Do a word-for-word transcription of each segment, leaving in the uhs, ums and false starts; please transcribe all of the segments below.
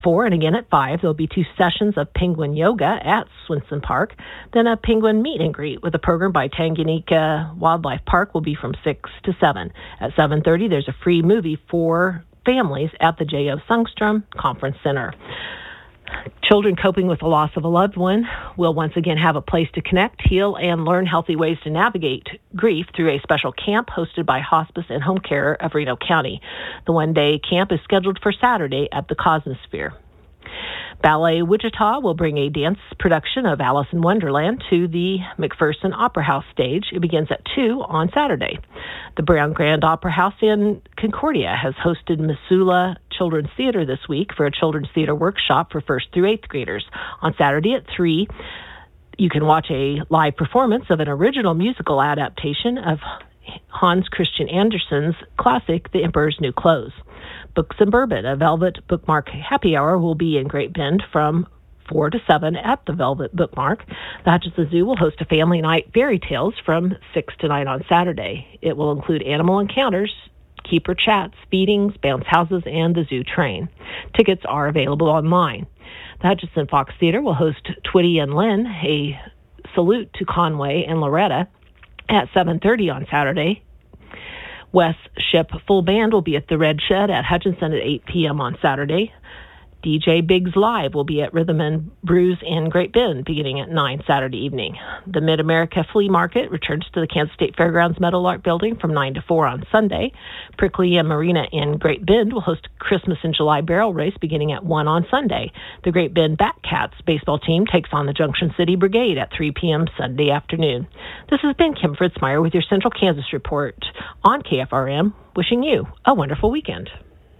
four and again at five. There'll be two sessions of penguin yoga at Swenson Park. Then a penguin meet and greet with a program by Tanganyika Wildlife Park will be from six to seven. At seven thirty, there's a free movie for families at the J O. Sundstrom Conference Center. Children coping with the loss of a loved one will once again have a place to connect, heal, and learn healthy ways to navigate grief through a special camp hosted by Hospice and Home Care of Reno County. The one-day camp is scheduled for Saturday at the Cosmosphere. Ballet Wichita will bring a dance production of Alice in Wonderland to the McPherson Opera House stage. It begins at two on Saturday. The Brown Grand Opera House in Concordia has hosted Missoula Children's Theater this week for a children's theater workshop for first through eighth graders. On Saturday at three, you can watch a live performance of an original musical adaptation of Hans Christian Andersen's classic, The Emperor's New Clothes. Books and Bourbon, a Velvet Bookmark Happy Hour, will be in Great Bend from four to seven at the Velvet Bookmark. The Hutchinson Zoo will host a family night fairy tales from six to nine on Saturday. It will include animal encounters, keeper chats, feedings, bounce houses, and the zoo train. Tickets are available online. The Hutchinson Fox Theater will host Twitty and Lynn, a salute to Conway and Loretta, at seven thirty on Saturday. Wes Ship Full Band will be at the Red Shed at Hutchinson at eight p.m. on Saturday. D J Biggs Live will be at Rhythm and Brews in Great Bend beginning at nine Saturday evening. The Mid-America Flea Market returns to the Kansas State Fairgrounds Meadowlark Building from nine to four on Sunday. Prickly and Marina in Great Bend will host a Christmas in July barrel race beginning at one on Sunday. The Great Bend Batcats baseball team takes on the Junction City Brigade at three p.m. Sunday afternoon. This has been Kim Fritzmeyer with your Central Kansas Report on K F R M, wishing you a wonderful weekend.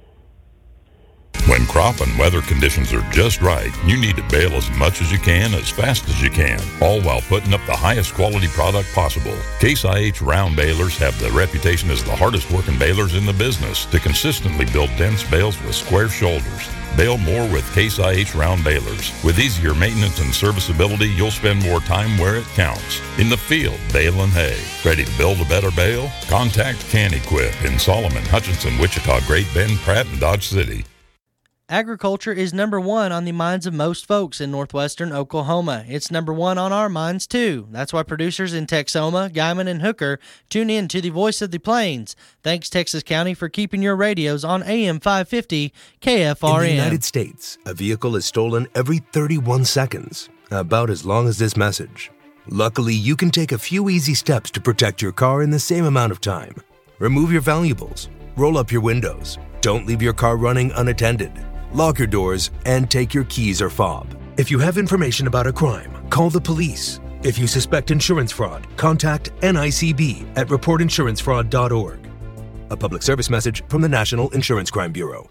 When crop and weather conditions are just right, you need to bale as much as you can, as fast as you can, all while putting up the highest quality product possible. Case I H round balers have the reputation as the hardest working balers in the business to consistently build dense bales with square shoulders. Bale more with Case I H round balers. With easier maintenance and serviceability, you'll spend more time where it counts. In the field, baling hay. Ready to build a better bale? Contact CanEquip in Solomon, Hutchinson, Wichita, Great Bend, Pratt, and Dodge City. Agriculture is number one on the minds of most folks in northwestern Oklahoma. It's number one on our minds, too. That's why producers in Texoma, Guymon, and Hooker tune in to the Voice of the Plains. Thanks, Texas County, for keeping your radios on A M five fifty K F R M. In the United States, a vehicle is stolen every thirty-one seconds, about as long as this message. Luckily, you can take a few easy steps to protect your car in the same amount of time. Remove your valuables, roll up your windows, don't leave your car running unattended. Lock your doors, and take your keys or fob. If you have information about a crime, call the police. If you suspect insurance fraud, contact N I C B at report insurance fraud dot org. A public service message from the National Insurance Crime Bureau.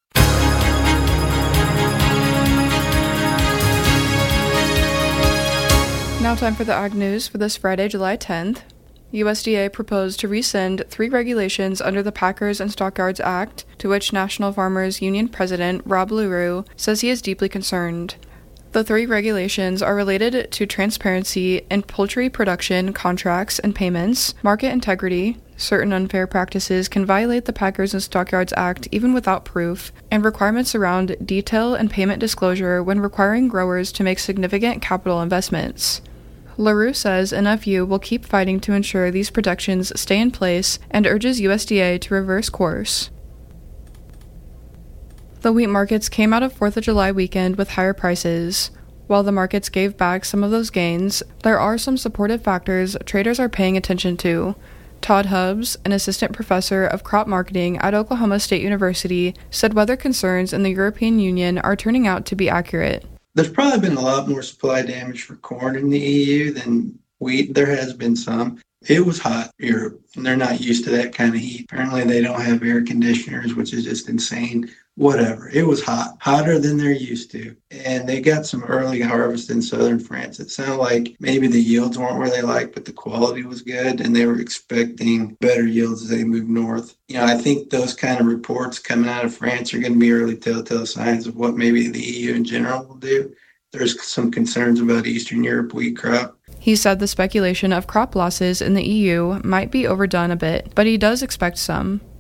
Now time for the Ag News for this Friday, July tenth. U S D A proposed to rescind three regulations under the Packers and Stockyards Act, to which National Farmers Union President Rob LaRue says he is deeply concerned. The three regulations are related to transparency in poultry production, contracts, and payments, market integrity. Certain unfair practices can violate the Packers and Stockyards Act even without proof, and requirements around detail and payment disclosure when requiring growers to make significant capital investments. LaRue says N F U will keep fighting to ensure these protections stay in place and urges U S D A to reverse course. The wheat markets came out of fourth of July weekend with higher prices. While the markets gave back some of those gains, there are some supportive factors traders are paying attention to. Todd Hubbs, an assistant professor of crop marketing at Oklahoma State University, said weather concerns in the European Union are turning out to be accurate. There's probably been a lot more supply damage for corn in the E U than wheat. There has been some. It was hot in Europe, and they're not used to that kind of heat. Apparently, they don't have air conditioners, which is just insane. Whatever. It was hot, hotter than they're used to. And they got some early harvest in southern France. It sounded like maybe the yields weren't where they liked, but the quality was good, and they were expecting better yields as they moved north. You know, I think those kind of reports coming out of France are going to be early telltale signs of what maybe the E U in general will do. There's some concerns about Eastern Europe wheat crop. He said the speculation of crop losses in the E U might be overdone a bit, but he does expect some.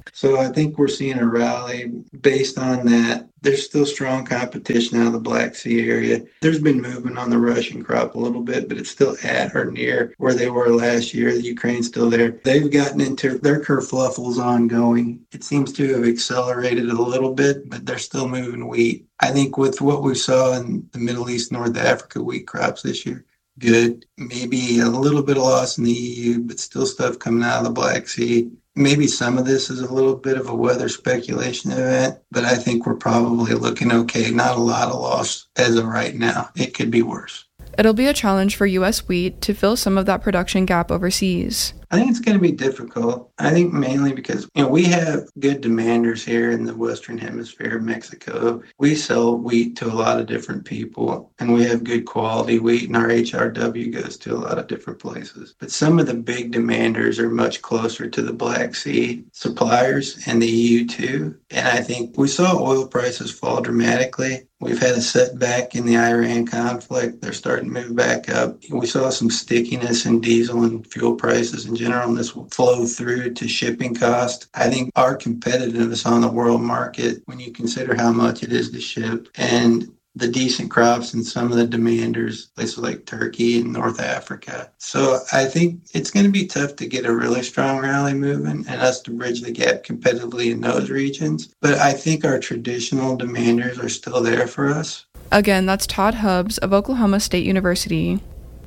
So I think we're seeing a rally based on that. There's still strong competition out of the Black Sea area. There's been movement on the Russian crop a little bit, but it's still at or near where they were last year. The Ukraine's still there. They've gotten into their kerfluffles ongoing. It seems to have accelerated a little bit, but they're still moving wheat. I think with what we saw in the Middle East, North Africa wheat crops this year, good. Maybe a little bit of loss in the E U, but still stuff coming out of the Black Sea. Maybe some of this is a little bit of a weather speculation event, but I think we're probably looking okay. Not a lot of loss as of right now. It could be worse. It'll be a challenge for U S wheat to fill some of that production gap overseas. I think it's going to be difficult. I think mainly because, you know, we have good demanders here in the Western Hemisphere, Mexico. We sell wheat to a lot of different people, and we have good quality wheat, and our H R W goes to a lot of different places. But some of the big demanders are much closer to the Black Sea suppliers and the E U too. And I think we saw oil prices fall dramatically. We've had a setback in the Iran conflict. They're starting to move back up. We saw some stickiness in diesel and fuel prices in general, and this will flow through to shipping cost. I think our competitiveness on the world market, when you consider how much it is to ship and the decent crops in some of the demanders, places like Turkey and North Africa. So I think it's going to be tough to get a really strong rally moving and us to bridge the gap competitively in those regions. But I think our traditional demanders are still there for us. Again, that's Todd Hubbs of Oklahoma State University.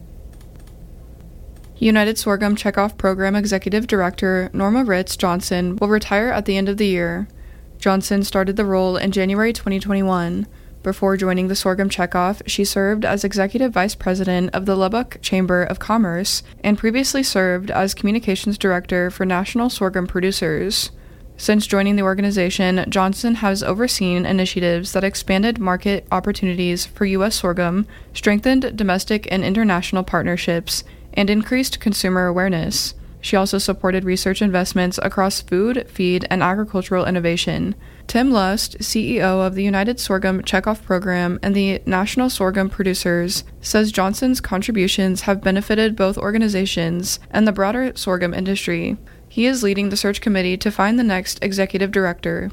United Sorghum Checkoff Program Executive Director Norma Ritz Johnson will retire at the end of the year. Johnson started the role in January twenty twenty-one. Before joining the Sorghum Checkoff, she served as Executive Vice President of the Lubbock Chamber of Commerce and previously served as Communications Director for National Sorghum Producers. Since joining the organization, Johnson has overseen initiatives that expanded market opportunities for U S sorghum, strengthened domestic and international partnerships, and increased consumer awareness. She also supported research investments across food, feed, and agricultural innovation. Tim Lust, C E O of the United Sorghum Checkoff Program and the National Sorghum Producers, says Johnson's contributions have benefited both organizations and the broader sorghum industry. He is leading the search committee to find the next executive director.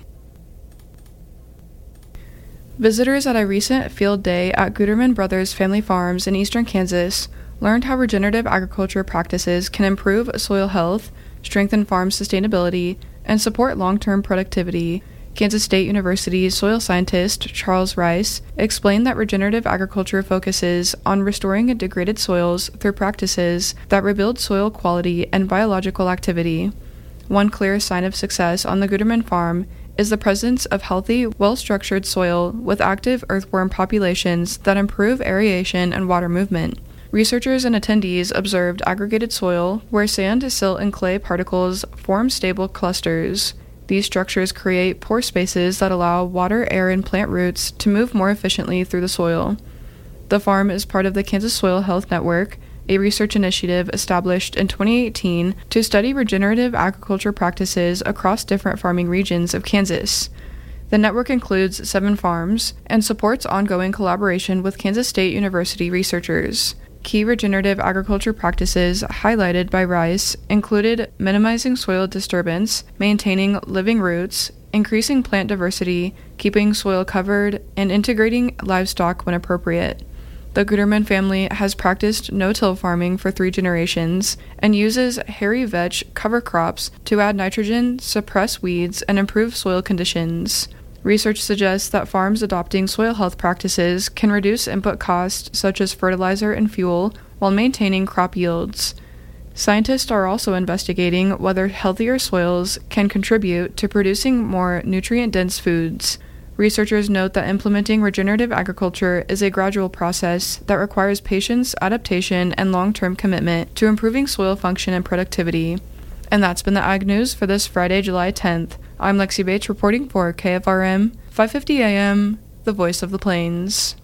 Visitors at a recent field day at Guterman Brothers Family Farms in eastern Kansas learned how regenerative agriculture practices can improve soil health, strengthen farm sustainability, and support long-term productivity. Kansas State University's soil scientist Charles Rice explained that regenerative agriculture focuses on restoring degraded soils through practices that rebuild soil quality and biological activity. One clear sign of success on the Guterman farm is the presence of healthy, well-structured soil with active earthworm populations that improve aeration and water movement. Researchers and attendees observed aggregated soil where sand, silt, and clay particles form stable clusters. These structures create pore spaces that allow water, air, and plant roots to move more efficiently through the soil. The farm is part of the Kansas Soil Health Network, a research initiative established in twenty eighteen to study regenerative agriculture practices across different farming regions of Kansas. The network includes seven farms and supports ongoing collaboration with Kansas State University researchers. Key regenerative agriculture practices highlighted by Rice included minimizing soil disturbance, maintaining living roots, increasing plant diversity, keeping soil covered, and integrating livestock when appropriate. The Guterman family has practiced no-till farming for three generations and uses hairy vetch cover crops to add nitrogen, suppress weeds, and improve soil conditions. Research suggests that farms adopting soil health practices can reduce input costs such as fertilizer and fuel while maintaining crop yields. Scientists are also investigating whether healthier soils can contribute to producing more nutrient-dense foods. Researchers note that implementing regenerative agriculture is a gradual process that requires patience, adaptation, and long-term commitment to improving soil function and productivity. And that's been the Ag News for this Friday, July tenth. I'm Lexi Bates reporting for K F R M, five fifty A M, the voice of the plains.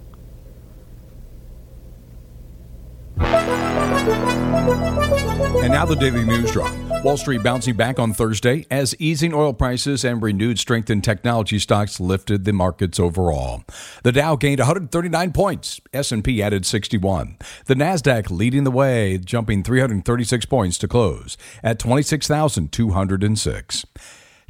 And now the Daily News Drop. Wall Street bouncing back on Thursday as easing oil prices and renewed strength in technology stocks lifted the markets overall. The Dow gained one hundred thirty-nine points. S and P added sixty-one. The Nasdaq leading the way, jumping three hundred thirty-six points to close at twenty-six thousand two hundred six.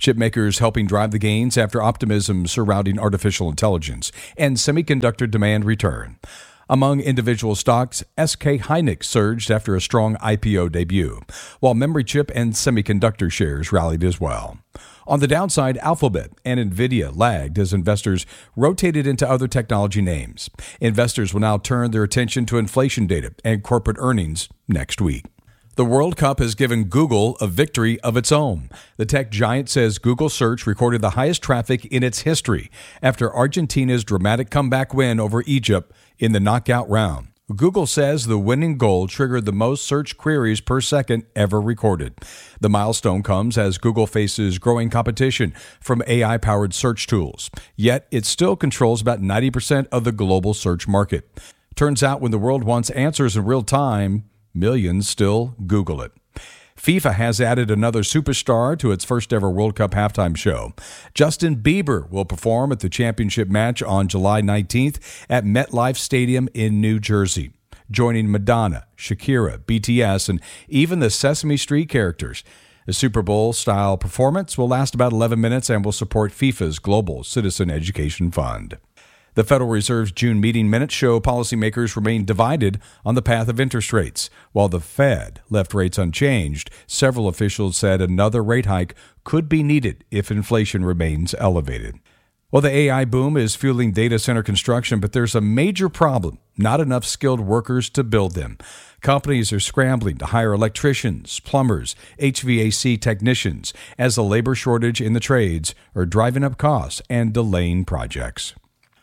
Chip makers helping drive the gains after optimism surrounding artificial intelligence and semiconductor demand return. Among individual stocks, S K Hynix surged after a strong I P O debut, while memory chip and semiconductor shares rallied as well. On the downside, Alphabet and Nvidia lagged as investors rotated into other technology names. Investors will now turn their attention to inflation data and corporate earnings next week. The World Cup has given Google a victory of its own. The tech giant says Google Search recorded the highest traffic in its history after Argentina's dramatic comeback win over Egypt in the knockout round. Google says the winning goal triggered the most search queries per second ever recorded. The milestone comes as Google faces growing competition from A I-powered search tools, yet it still controls about ninety percent of the global search market. Turns out when the world wants answers in real time, millions still Google it. FIFA has added another superstar to its first ever World Cup halftime show. Justin Bieber will perform at the championship match on July nineteenth at MetLife Stadium in New Jersey, joining Madonna, Shakira, B T S, and even the Sesame Street characters. The Super Bowl-style performance will last about eleven minutes and will support FIFA's Global Citizen Education Fund. The Federal Reserve's June meeting minutes show policymakers remain divided on the path of interest rates. While the Fed left rates unchanged, several officials said another rate hike could be needed if inflation remains elevated. Well, the A I boom is fueling data center construction, but there's a major problem: not enough skilled workers to build them. Companies are scrambling to hire electricians, plumbers, H V A C technicians, as the labor shortage in the trades are driving up costs and delaying projects.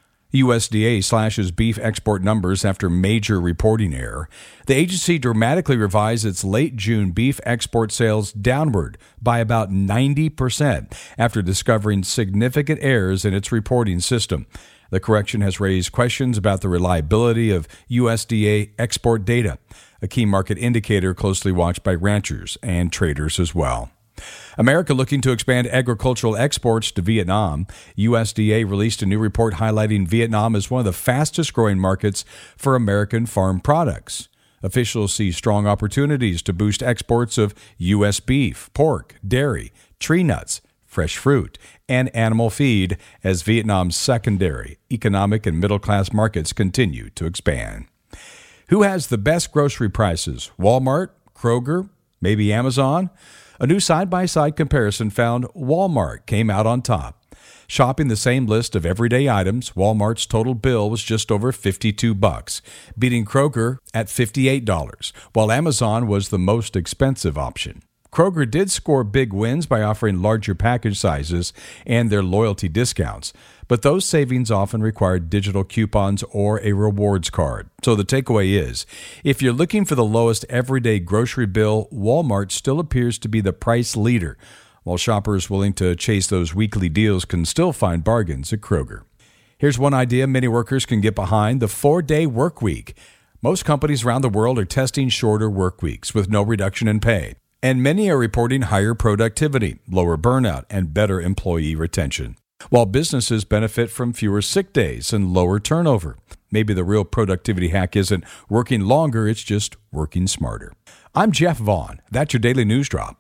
U S D A slashes beef export numbers after major reporting error. The agency dramatically revised its late June beef export sales downward by about ninety percent after discovering significant errors in its reporting system. The correction has raised questions about the reliability of U S D A export data, a key market indicator closely watched by ranchers and traders as well. America looking to expand agricultural exports to Vietnam. U S D A released a new report highlighting Vietnam as one of the fastest growing markets for American farm products. Officials see strong opportunities to boost exports of U S beef, pork, dairy, tree nuts, fresh fruit, and animal feed as Vietnam's secondary economic and middle-class markets continue to expand. Who has the best grocery prices? Walmart, Kroger, maybe Amazon? A new side-by-side comparison found Walmart came out on top. Shopping the same list of everyday items, Walmart's total bill was just over fifty-two bucks, beating Kroger at fifty-eight dollars, while Amazon was the most expensive option. Kroger did score big wins by offering larger package sizes and their loyalty discounts, but those savings often required digital coupons or a rewards card. So the takeaway is, if you're looking for the lowest everyday grocery bill, Walmart still appears to be the price leader, while shoppers willing to chase those weekly deals can still find bargains at Kroger. Here's one idea many workers can get behind: the four-day work week. Most companies around the world are testing shorter work weeks with no reduction in pay, and many are reporting higher productivity, lower burnout, and better employee retention, while businesses benefit from fewer sick days and lower turnover. Maybe the real productivity hack isn't working longer, it's just working smarter. I'm Jeff Vaughn. That's your Daily News Drop.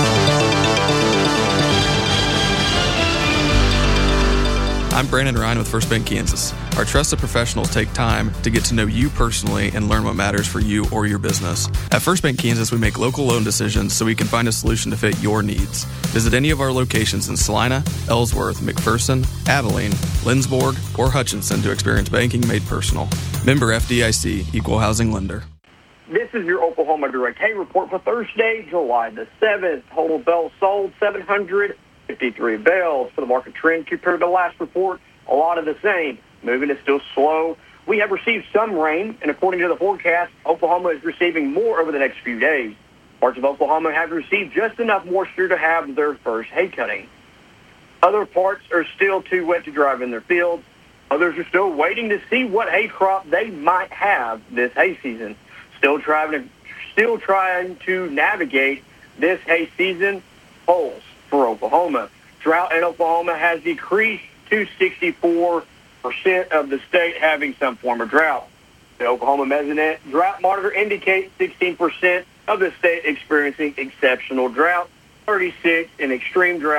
I'm Brandon Ryan with First Bank Kansas. Our trusted professionals take time to get to know you personally and learn what matters for you or your business. At First Bank Kansas, we make local loan decisions so we can find a solution to fit your needs. Visit any of our locations in Salina, Ellsworth, McPherson, Abilene, Lindsborg, or Hutchinson to experience banking made personal. Member F D I C, Equal Housing Lender. This is your Oklahoma Direct Hay report for Thursday, July the seventh. Total bells sold, seven hundred fifty-three bells. For the market trend compared to the last report, a lot of the same. Moving is still slow. We have received some rain, and according to the forecast, Oklahoma is receiving more over the next few days. Parts of Oklahoma have received just enough moisture to have their first hay cutting. Other parts are still too wet to drive in their fields. Others are still waiting to see what hay crop they might have this hay season. Still trying to, still trying to navigate this hay season polls for Oklahoma. Drought in Oklahoma has decreased to sixty-four percent of the state having some form of drought. The Oklahoma Mesonet Drought Monitor indicates sixteen percent of the state experiencing exceptional drought, thirty-six in extreme drought,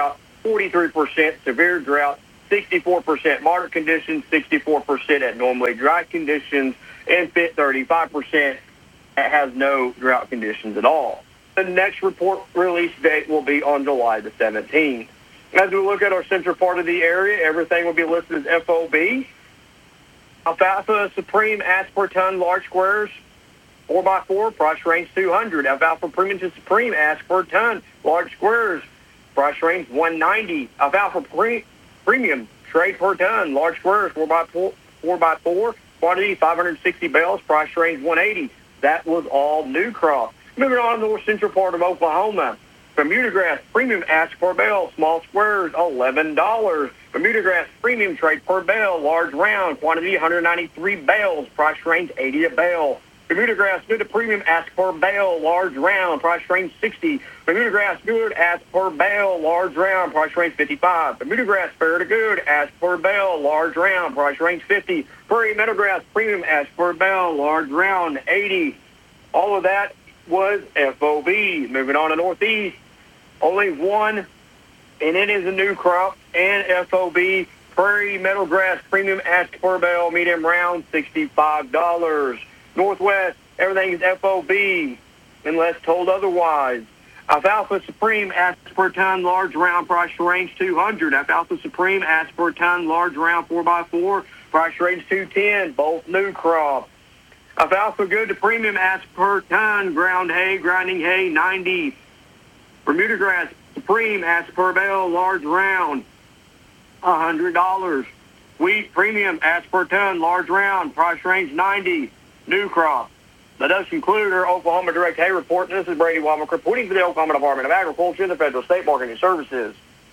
forty-three percent, severe drought, sixty-four percent, moderate conditions, sixty-four percent at normally dry conditions, and fit thirty-five percent has no drought conditions at all. The next report release date will be on July the seventeenth. As we look at our central part of the area, everything will be listed as F O B. Alfalfa Supreme ask per ton large squares, four by four, price range two hundred. Alfalfa Premium to Supreme ask per ton large squares, price range one ninety. Alfalfa pre- Premium trade per ton large squares, four by four, four by four, quantity five hundred sixty bales, price range one eighty. That was all new crop. Moving on to the north central part of Oklahoma. Bermuda grass premium ask per bale, small squares, eleven dollars. Bermuda grass premium trade per bale, large round, quantity one hundred ninety-three bales, price range eighty a bale. Bermuda grass good to premium ask per bale, large round, price range sixty. Bermuda grass good ask per bale, large round, price range fifty-five. Bermuda grass fair to good ask per bale, large round, price range fifty. Prairie meadow grass premium ask per bale, large round, eighty. All of that was F O B. Moving on to northeast, only one, and it is a new crop, and F O B, prairie meadow grass premium ask per bale, medium round, sixty-five dollars. Northwest, everything is F O B, unless told otherwise. Alfalfa Supreme ask per ton, large round, price range two hundred. Alfalfa Supreme ask per ton, large round, four by four, price range two ten, both new crop. Alfalfa good to premium ask per ton, ground hay, grinding hay, ninety. Bermuda grass Supreme ask per bale, large round, one hundred dollars. Wheat premium ask per ton, large round, price range ninety. New crop. That does conclude our Oklahoma Direct Hay Report. This is Brady Walker reporting for the Oklahoma Department of Agriculture and the Federal State Marketing Services.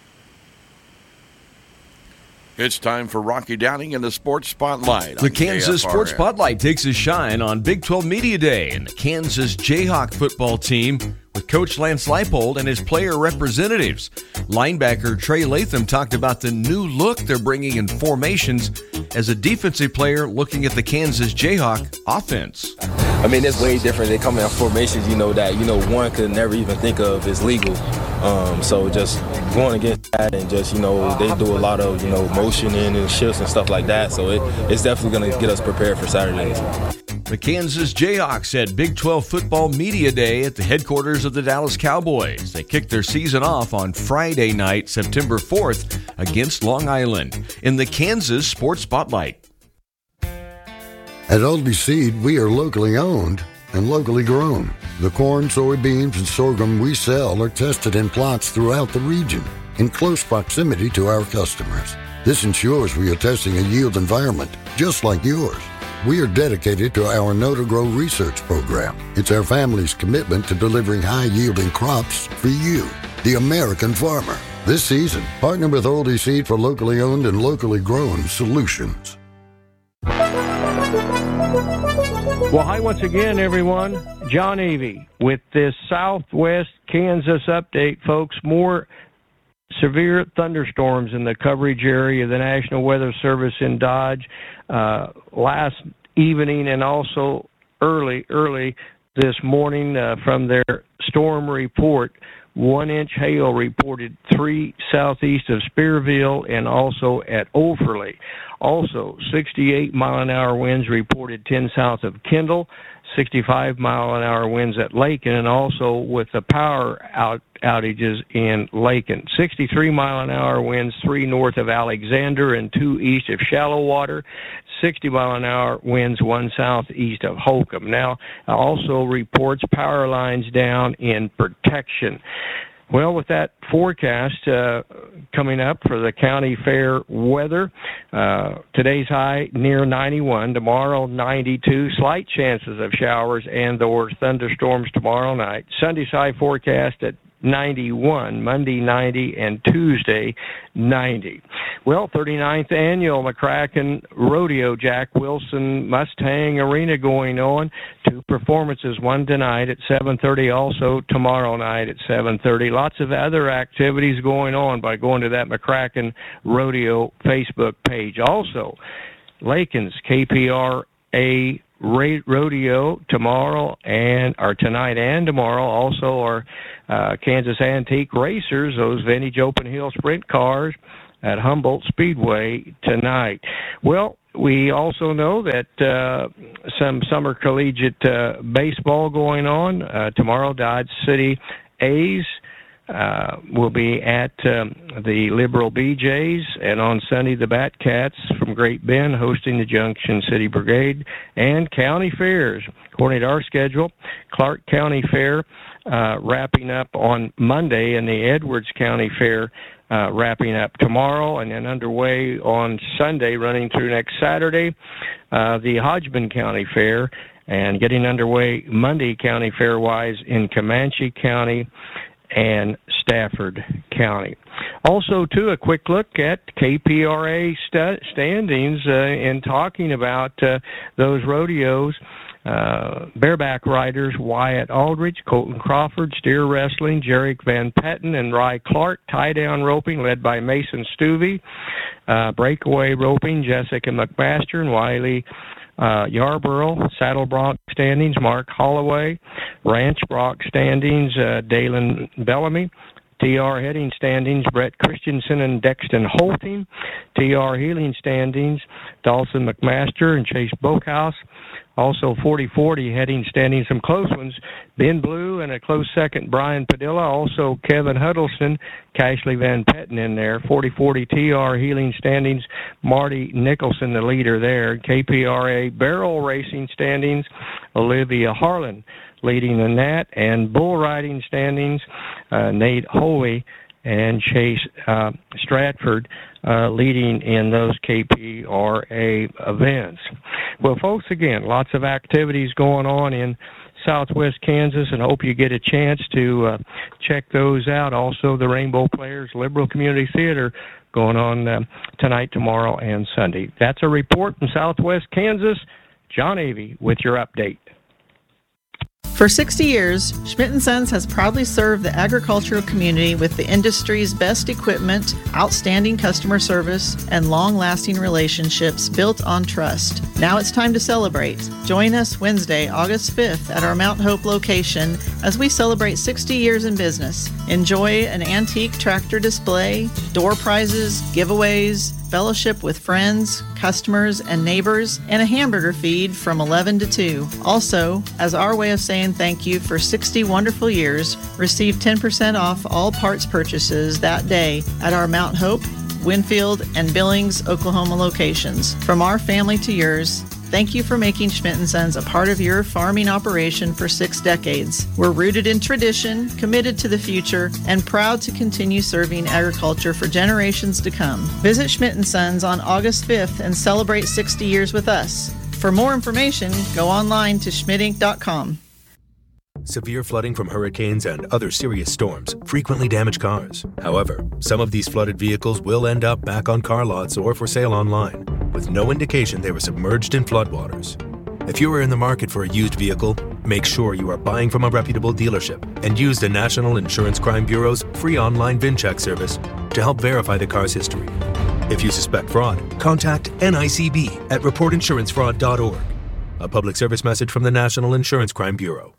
It's time for Rocky Downing and the Sports Spotlight. The Kansas Sports Spotlight takes a shine on Big twelve Media Day, and the Kansas Jayhawk football team with Coach Lance Leipold and his player representatives. Linebacker Trey Latham talked about the new look they're bringing in formations as a defensive player looking at the Kansas Jayhawk offense. I mean, it's way different. They come in formations, you know, that, you know, one could never even think of is legal. Um, so just going against that and just, you know, they do a lot of, you know, motioning and shifts and stuff like that. So it, it's definitely going to get us prepared for Saturdays. The Kansas Jayhawks had Big twelve Football Media Day at the headquarters of the Dallas Cowboys. They kicked their season off on Friday night, September fourth, against Long Island in the Kansas Sports Spotlight. At Aldi Seed, we are locally owned and locally grown. The corn, soybeans, and sorghum we sell are tested in plots throughout the region in close proximity to our customers. This ensures we are testing a yield environment just like yours. We are dedicated to our Know to Grow research program. It's our family's commitment to delivering high-yielding crops for you, the American farmer. This season, partner with Aldi Seed for locally owned and locally grown solutions. Well, hi once again, everyone. John Avey with this Southwest Kansas update, folks. More severe thunderstorms in the coverage area of the National Weather Service in Dodge uh, last evening and also early, early this morning uh, from their storm report. One-inch hail reported three southeast of Spearville and also at Overley. Also, sixty-eight mile an hour winds reported ten south of Kendall, sixty-five mile an hour winds at Lakin, and also with the power out outages in Lakin. sixty-three mile an hour winds, three north of Alexander and two east of Shallow Water. sixty mile an hour winds, one southeast of Holcomb. Now, also reports power lines down in Protection. Well, with that forecast uh, coming up for the county fair weather, uh, today's high near ninety-one, tomorrow ninety-two, slight chances of showers and or thunderstorms tomorrow night. Sunday's high forecast at ninety-one, Monday ninety, and Tuesday ninety. Well, thirty-ninth Annual McCracken Rodeo, Jack Wilson Mustang Arena going on. Two performances, one tonight at seven thirty, also tomorrow night at seven thirty. Lots of other activities going on by going to that McCracken Rodeo Facebook page. Also, Lakin's K P R A Rodeo tomorrow and or tonight and tomorrow. Also, our uh, Kansas Antique Racers, those vintage open hill sprint cars at Humboldt Speedway tonight. Well, we also know that uh, some summer collegiate uh, baseball going on uh, tomorrow. Dodge City A's Uh, will be at um, the Liberal B Js, and on Sunday the Batcats from Great Bend hosting the Junction City Brigade, and county fairs. According to our schedule, Clark County Fair uh, wrapping up on Monday, and the Edwards County Fair uh, wrapping up tomorrow, and then underway on Sunday, running through next Saturday, uh, the Hodgman County Fair, and getting underway Monday county fair-wise in Comanche County and Stafford County. Also, too, a quick look at K P R A st- standings uh, in talking about uh, those rodeos. Uh, bareback riders Wyatt Aldridge, Colton Crawford, steer wrestling, Jarek Van Patten and Rye Clark, tie-down roping led by Mason Stuvey, uh, breakaway roping, Jessica McMaster and Wiley Uh, Yarborough, Saddle Bronc standings, Mark Holloway, Ranch Bronc standings, uh, Dalen Bellamy, T R heading standings, Brett Christensen and Dexton Holting, T R heeling standings, Dawson McMaster and Chase Boakhouse. Also forty forty heading standings, some close ones, Ben Blue and a close second, Brian Padilla. Also Kevin Huddleston, Cashley Van Petten in there. forty forty T R heeling standings, Marty Nicholson the leader there. K P R A barrel racing standings, Olivia Harlan leading in that. And bull riding standings, uh, Nate Hoey and Chase uh, Stratford uh, leading in those K P R A events. Well, folks, again, lots of activities going on in Southwest Kansas, and hope you get a chance to uh, check those out. Also, the Rainbow Players Liberal Community Theater going on uh, tonight, tomorrow, and Sunday. That's a report from Southwest Kansas. John Avey with your update. For sixty years, Schmidt and Sons has proudly served the agricultural community with the industry's best equipment, outstanding customer service, and long-lasting relationships built on trust. Now it's time to celebrate. Join us Wednesday, August fifth at our Mount Hope location as we celebrate sixty years in business. Enjoy an antique tractor display, door prizes, giveaways, fellowship with friends, customers, and neighbors, and a hamburger feed from eleven to two. Also, as our way of saying thank you for sixty wonderful years, receive ten percent off all parts purchases that day at our Mount Hope, Winfield, and Billings, Oklahoma locations. From our family to yours, thank you for making Schmidt and Sons a part of your farming operation for six decades. We're rooted in tradition, committed to the future, and proud to continue serving agriculture for generations to come. Visit Schmidt and Sons on August fifth and celebrate sixty years with us. For more information, go online to schmidt inc dot com. Severe flooding from hurricanes and other serious storms frequently damage cars. However, some of these flooded vehicles will end up back on car lots or for sale online, with no indication they were submerged in floodwaters. If you are in the market for a used vehicle, make sure you are buying from a reputable dealership and use the National Insurance Crime Bureau's free online VIN check service to help verify the car's history. If you suspect fraud, contact N I C B at report insurance fraud dot org. A public service message from the National Insurance Crime Bureau.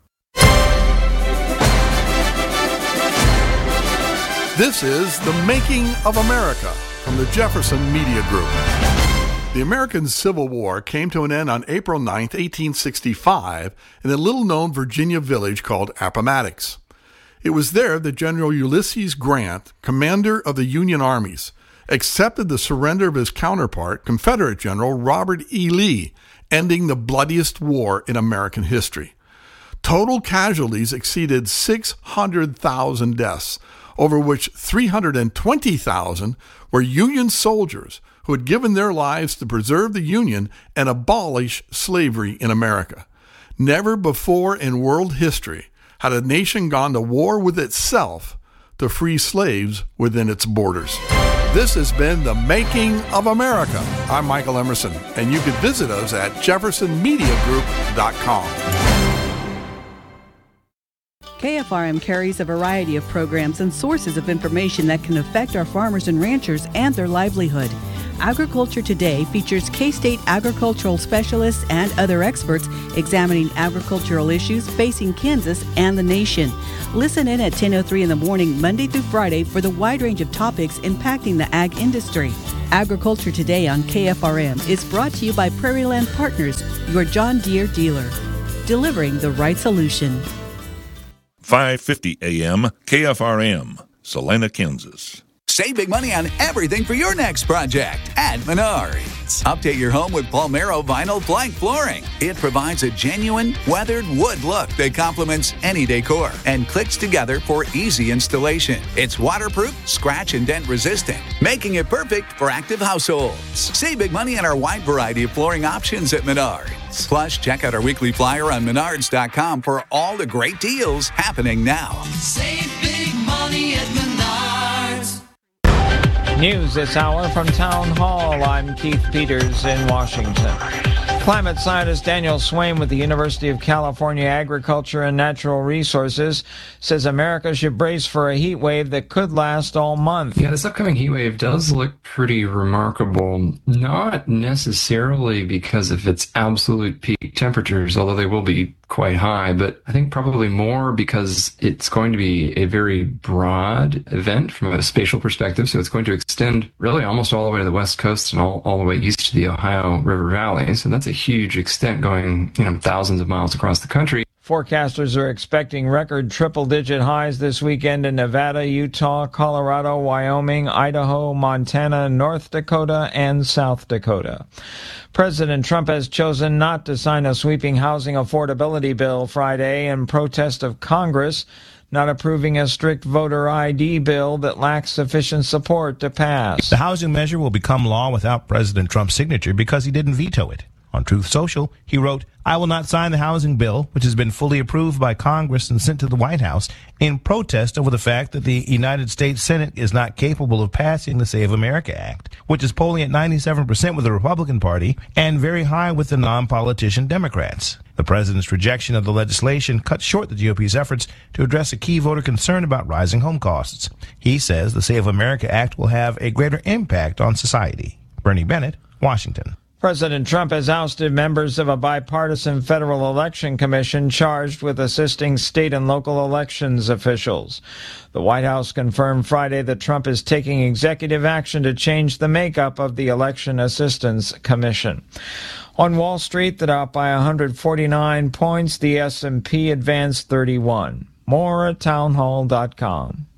This is The Making of America from the Jefferson Media Group. The American Civil War came to an end on April ninth, eighteen sixty-five, in a little-known Virginia village called Appomattox. It was there that General Ulysses Grant, commander of the Union armies, accepted the surrender of his counterpart, Confederate General Robert E. Lee, ending the bloodiest war in American history. Total casualties exceeded six hundred thousand deaths, over which three hundred twenty thousand were Union soldiers who had given their lives to preserve the Union and abolish slavery in America. Never before in world history had a nation gone to war with itself to free slaves within its borders. This has been The Making of America. I'm Michael Emerson, and you can visit us at jefferson media group dot com. K F R M carries a variety of programs and sources of information that can affect our farmers and ranchers and their livelihood. Agriculture Today features K-State agricultural specialists and other experts examining agricultural issues facing Kansas and the nation. Listen in at ten oh three in the morning, Monday through Friday, for the wide range of topics impacting the ag industry. Agriculture Today on K F R M is brought to you by Prairie Land Partners, your John Deere dealer, delivering the right solution. five fifty A M K F R M, Salina, Kansas. Save big money on everything for your next project at Menards. Update your home with Palmero vinyl plank flooring. It provides a genuine, weathered wood look that complements any decor and clicks together for easy installation. It's waterproof, scratch and dent resistant, making it perfect for active households. Save big money on our wide variety of flooring options at Menards. Plus, check out our weekly flyer on menards dot com for all the great deals happening now. Save big money at Menards. News this hour from Town Hall. I'm Keith Peters in Washington. Climate scientist Daniel Swain with the University of California Agriculture and Natural Resources says America should brace for a heat wave that could last all month. Yeah, this upcoming heat wave does look pretty remarkable. Not necessarily because of its absolute peak temperatures, although they will be quite high, but I think probably more because it's going to be a very broad event from a spatial perspective. So it's going to extend really almost all the way to the West Coast and all, all the way east to the Ohio River Valley. So that's a huge extent going, you know, thousands of miles across the country. Forecasters are expecting record triple-digit highs this weekend in Nevada, Utah, Colorado, Wyoming, Idaho, Montana, North Dakota, and South Dakota. President Trump has chosen not to sign a sweeping housing affordability bill Friday in protest of Congress not approving a strict voter I D bill that lacks sufficient support to pass. The housing measure will become law without President Trump's signature because he didn't veto it. On Truth Social, he wrote, "I will not sign the housing bill, which has been fully approved by Congress and sent to the White House, in protest over the fact that the United States Senate is not capable of passing the Save America Act, which is polling at ninety-seven percent with the Republican Party and very high with the non-politician Democrats." The president's rejection of the legislation cut short the G O P's efforts to address a key voter concern about rising home costs. He says the Save America Act will have a greater impact on society. Bernie Bennett, Washington. President Trump has ousted members of a bipartisan federal election commission charged with assisting state and local elections officials. The White House confirmed Friday that Trump is taking executive action to change the makeup of the Election Assistance Commission. On Wall Street, the Dow by one hundred forty-nine points, the S and P advanced thirty-one. More at townhall dot com.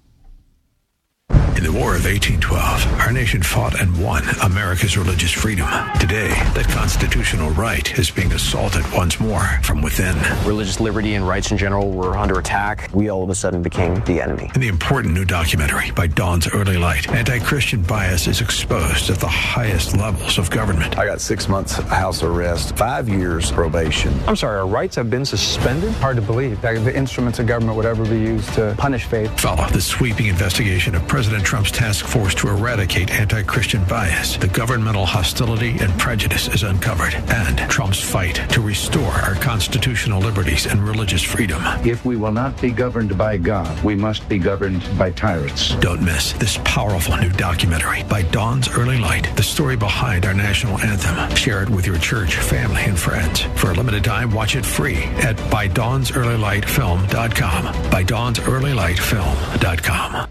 In the War of eighteen twelve, our nation fought and won America's religious freedom. Today, that constitutional right is being assaulted once more from within. Religious liberty and rights in general were under attack. We all of a sudden became the enemy. In the important new documentary by Dawn's Early Light, anti-Christian bias is exposed at the highest levels of government. I got six months house arrest, five years probation. I'm sorry, our rights have been suspended? Hard to believe that the instruments of government would ever be used to punish faith. Follow the sweeping investigation of President Trump's task force to eradicate anti-Christian bias. The governmental hostility and prejudice is uncovered, and Trump's fight to restore our constitutional liberties and religious freedom. If we will not be governed by God, we must be governed by tyrants. Don't miss this powerful new documentary by Dawn's Early Light, the story behind our national anthem. Share it with your church, family, and friends. For a limited time, watch it free at by dawns early light film dot com. by dawns early light film dot com.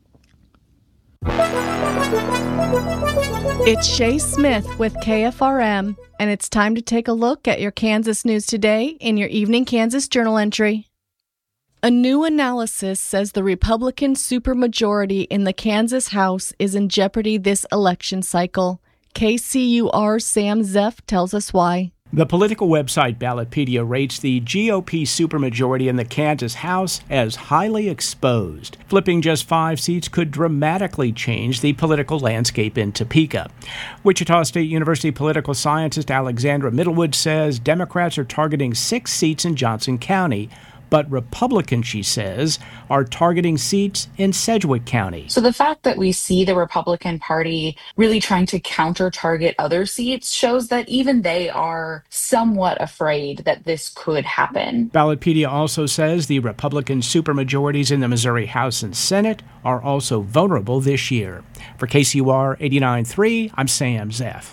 It's Shay Smith with K F R M, and it's time to take a look at your Kansas news today in your Evening Kansas Journal entry. A new analysis says the Republican supermajority in the Kansas House is in jeopardy this election cycle. K C U R's Sam Zeff tells us why. The political website Ballotpedia rates the G O P supermajority in the Kansas House as highly exposed. Flipping just five seats could dramatically change the political landscape in Topeka. Wichita State University political scientist Alexandra Middlewood says Democrats are targeting six seats in Johnson County, But Republicans, she says, are targeting seats in Sedgwick County. So the fact that we see the Republican Party really trying to counter-target other seats shows that even they are somewhat afraid that this could happen. Ballotpedia also says the Republican supermajorities in the Missouri House and Senate are also vulnerable this year. For K C U R eighty-nine point three, I'm Sam Zeff.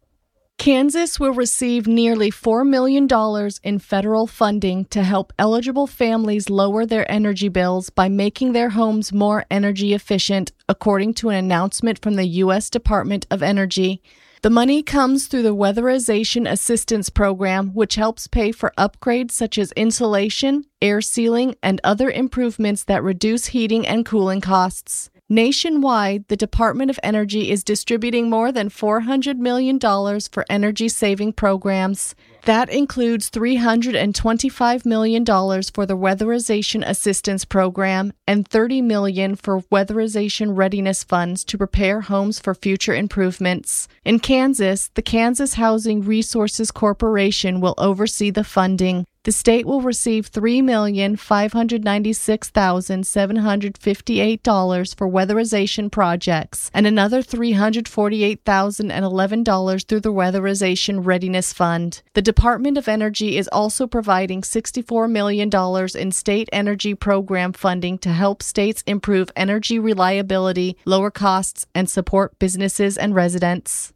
Kansas will receive nearly four million dollars in federal funding to help eligible families lower their energy bills by making their homes more energy efficient, according to an announcement from the U S Department of Energy. The money comes through the Weatherization Assistance Program, which helps pay for upgrades such as insulation, air sealing, and other improvements that reduce heating and cooling costs. Nationwide, the Department of Energy is distributing more than four hundred million dollars for energy-saving programs. That includes three hundred twenty-five million dollars for the Weatherization Assistance Program and thirty million dollars for Weatherization Readiness Funds to prepare homes for future improvements. In Kansas, the Kansas Housing Resources Corporation will oversee the funding. The state will receive three million five hundred ninety-six thousand seven hundred fifty-eight dollars for weatherization projects and another three hundred forty-eight thousand eleven dollars through the Weatherization Readiness Fund. The Department of Energy is also providing sixty-four million dollars in state energy program funding to help states improve energy reliability, lower costs, and support businesses and residents.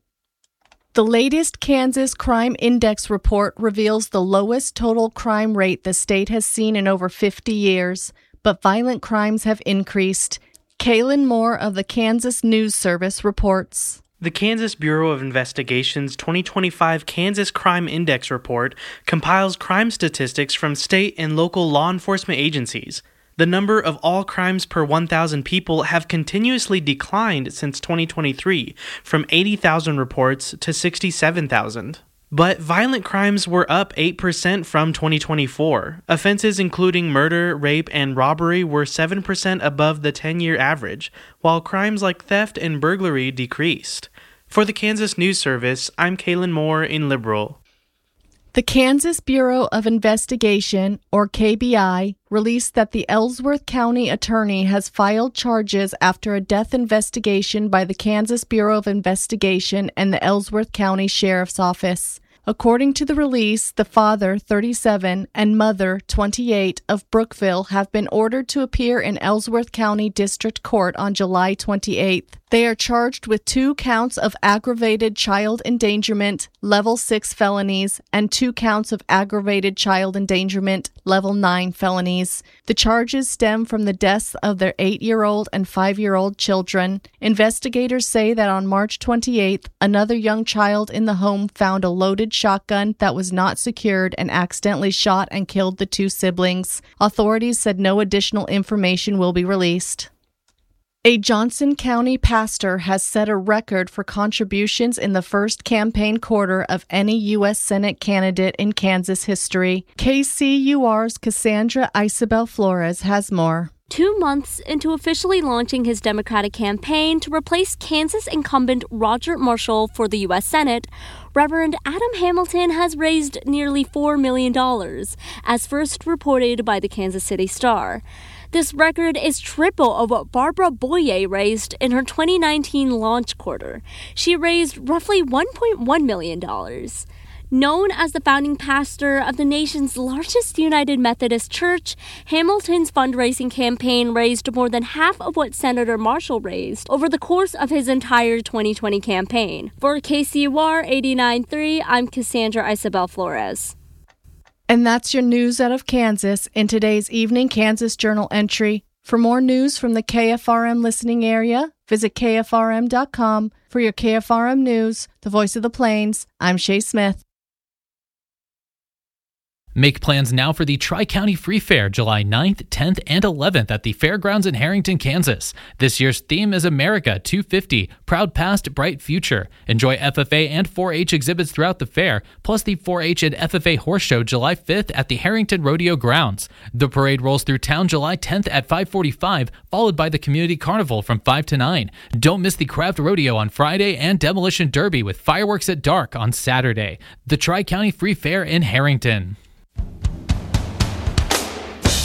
The latest Kansas Crime Index report reveals the lowest total crime rate the state has seen in over fifty years, but violent crimes have increased. Kaylin Moore of the Kansas News Service reports. The Kansas Bureau of Investigation's twenty twenty-five Kansas Crime Index report compiles crime statistics from state and local law enforcement agencies. The number of all crimes per one thousand people have continuously declined since twenty twenty-three, from eighty thousand reports to sixty-seven thousand. But violent crimes were up eight percent from twenty twenty-four. Offenses including murder, rape, and robbery were seven percent above the ten-year average, while crimes like theft and burglary decreased. For the Kansas News Service, I'm Kaylin Moore in Liberal. The Kansas Bureau of Investigation, or K B I, released that the Ellsworth County attorney has filed charges after a death investigation by the Kansas Bureau of Investigation and the Ellsworth County Sheriff's Office. According to the release, the father, thirty-seven, and mother, twenty-eight, of Brookville have been ordered to appear in Ellsworth County District Court on July twenty-eighth. They are charged with two counts of aggravated child endangerment, level six felonies, and two counts of aggravated child endangerment, level nine felonies. The charges stem from the deaths of their eight-year-old and five-year-old children. Investigators say that on March twenty-eighth, another young child in the home found a loaded shotgun that was not secured and accidentally shot and killed the two siblings. Authorities said no additional information will be released. A Johnson County pastor has set a record for contributions in the first campaign quarter of any U S Senate candidate in Kansas history. K C U R's Cassandra Isabel Flores has more. Two months into officially launching his Democratic campaign to replace Kansas incumbent Roger Marshall for the U S Senate, Reverend Adam Hamilton has raised nearly four million dollars, as first reported by the Kansas City Star. This record is triple of what Barbara Boyer raised in her twenty nineteen launch quarter. She raised roughly one point one million dollars. Known as the founding pastor of the nation's largest United Methodist Church, Hamilton's fundraising campaign raised more than half of what Senator Marshall raised over the course of his entire twenty twenty campaign. For K C U R eighty-nine point three, I'm Cassandra Isabel Flores. And that's your news out of Kansas in today's Evening Kansas Journal entry. For more news from the K F R M listening area, visit K F R M dot com. For your K F R M News, the voice of the Plains, I'm Shay Smith. Make plans now for the Tri-County Free Fair, July ninth, tenth, and eleventh at the Fairgrounds in Harrington, Kansas. This year's theme is America two fifty, Proud Past, Bright Future. Enjoy F F A and four H exhibits throughout the fair, plus the four H and F F A Horse Show July fifth at the Harrington Rodeo Grounds. The parade rolls through town July tenth at five forty-five, followed by the Community Carnival from five to nine. Don't miss the Craft Rodeo on Friday and Demolition Derby with fireworks at dark on Saturday. The Tri-County Free Fair in Harrington.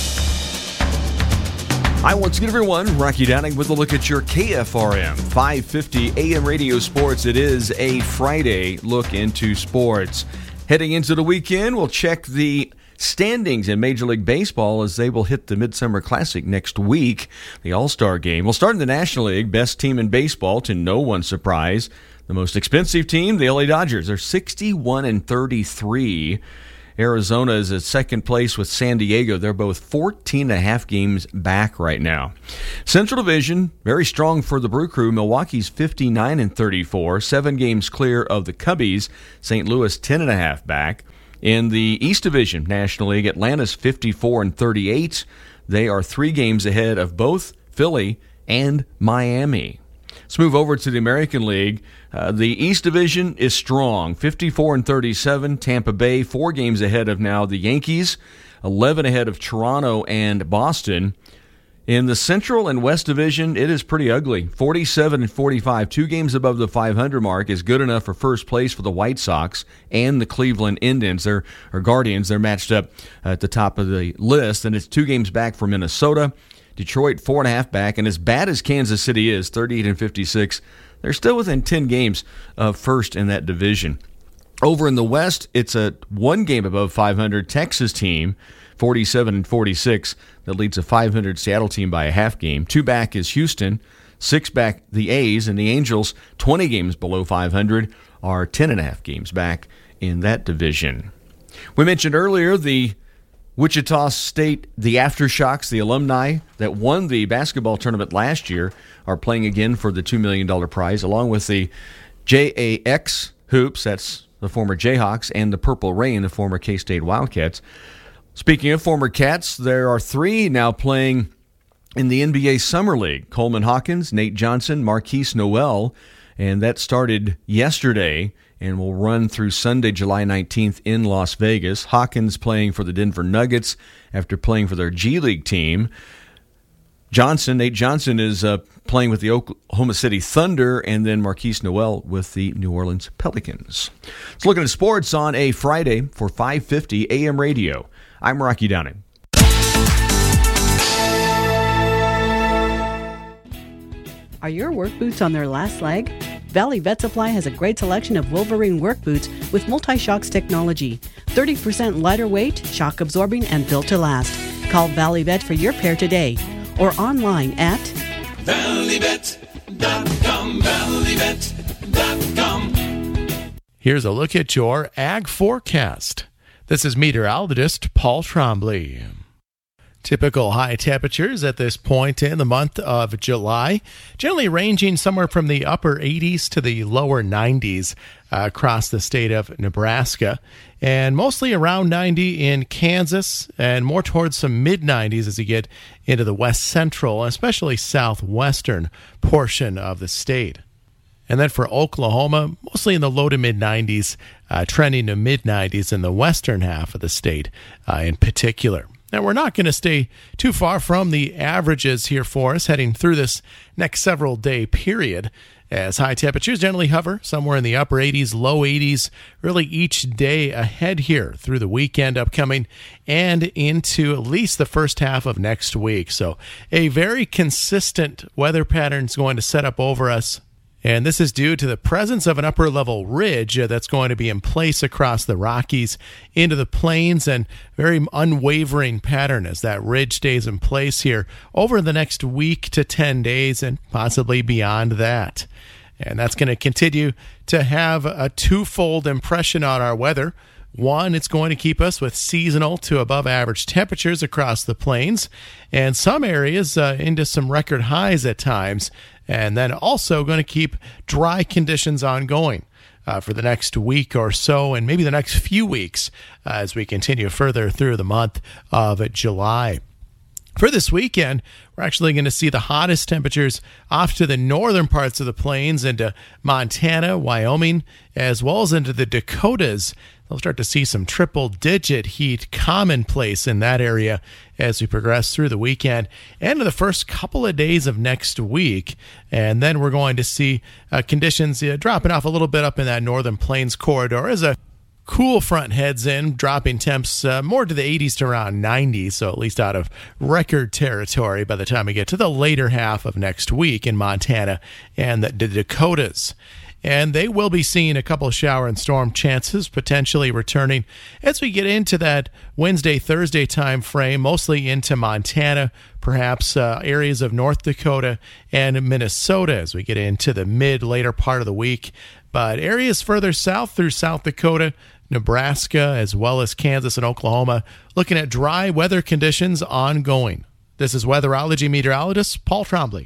Hi, once again, everyone. Rocky Downing with a look at your K F R M five fifty A M radio sports. It is a Friday look into sports. Heading into the weekend, we'll check the standings in Major League Baseball as they will hit the Midsummer Classic next week, the All-Star Game. We'll start in the National League, best team in baseball to no one's surprise. The most expensive team, the L A Dodgers, are sixty-one and thirty-three. Arizona is at second place with San Diego. They're both fourteen and a half games back right now. Central Division, very strong for the Brew Crew. Milwaukee's fifty-nine and thirty-four, seven games clear of the Cubbies. Saint Louis ten and a half back. In the East Division, National League, Atlanta's fifty-four and thirty-eight. They are three games ahead of both Philly and Miami. Let's move over to the American League. Uh, the East Division is strong, fifty-four and thirty-seven. Tampa Bay, four games ahead of now the Yankees, eleven ahead of Toronto and Boston. In the Central and West Division, it is pretty ugly, forty-seven and forty-five. Two games above the five hundred mark is good enough for first place for the White Sox and the Cleveland Indians, they're, or Guardians. They're matched up at the top of the list, and it's two games back for Minnesota. Detroit, four and a half back, and as bad as Kansas City is, thirty-eight and fifty-six, they're still within ten games of first in that division. Over in the West, it's a one game above five hundred Texas team, forty-seven and forty-six, that leads a five hundred Seattle team by a half game. Two back is Houston, six back the A's, and the Angels, twenty games below five hundred, are ten and a half games back in that division. We mentioned earlier the Wichita State, the Aftershocks, the alumni that won the basketball tournament last year, are playing again for the two million dollars prize, along with the J A X Hoops, that's the former Jayhawks, and the Purple Rain, the former K-State Wildcats. Speaking of former Cats, there are three now playing in the N B A Summer League. Coleman Hawkins, Nate Johnson, Marquise Noel, and that started yesterday and will run through Sunday, July nineteenth in Las Vegas. Hawkins playing for the Denver Nuggets after playing for their G League team. Johnson, Nate Johnson, is uh, playing with the Oklahoma City Thunder, and then Marquise Noel with the New Orleans Pelicans. Let's look at sports on a Friday for five fifty A M radio. I'm Rocky Downing. Are your work boots on their last leg? Valley Vet Supply has a great selection of Wolverine work boots with multi-shocks technology. thirty percent lighter weight, shock absorbing, and built to last. Call Valley Vet for your pair today or online at valley vet dot com, valley vet dot com. Here's a look at your ag forecast. This is meteorologist Paul Trombley. Typical high temperatures at this point in the month of July, generally ranging somewhere from the upper eighties to the lower nineties uh, across the state of Nebraska, and mostly around ninety in Kansas and more towards some mid nineties as you get into the west central, especially southwestern portion of the state. And then for Oklahoma, mostly in the low to mid nineties, uh, trending to mid nineties in the western half of the state uh, in particular. Now, we're not going to stay too far from the averages here for us heading through this next several day period, as high temperatures generally hover somewhere in the upper eighties, low eighties, really each day ahead here through the weekend upcoming and into at least the first half of next week. So a very consistent weather pattern is going to set up over us. And this is due to the presence of an upper-level ridge uh, that's going to be in place across the Rockies into the plains, and very unwavering pattern as that ridge stays in place here over the next week to ten days and possibly beyond that. And that's going to continue to have a twofold impression on our weather. One, it's going to keep us with seasonal to above average temperatures across the plains, and some areas uh, into some record highs at times. And then also going to keep dry conditions ongoing uh, for the next week or so, and maybe the next few weeks uh, as we continue further through the month of July. For this weekend, we're actually going to see the hottest temperatures off to the northern parts of the plains into Montana, Wyoming, as well as into the Dakotas. We'll start to see some triple-digit heat commonplace in that area as we progress through the weekend and in the first couple of days of next week. And then we're going to see uh, conditions uh, dropping off a little bit up in that northern plains corridor as a cool front heads in, dropping temps uh, more to the eighties to around ninety, so at least out of record territory by the time we get to the later half of next week in Montana and the, the Dakotas. And they will be seeing a couple of shower and storm chances potentially returning as we get into that Wednesday, Thursday time frame, mostly into Montana, perhaps uh, areas of North Dakota and Minnesota as we get into the mid, later part of the week. But areas further south through South Dakota, Nebraska, as well as Kansas and Oklahoma, looking at dry weather conditions ongoing. This is weatherology meteorologist Paul Trombley.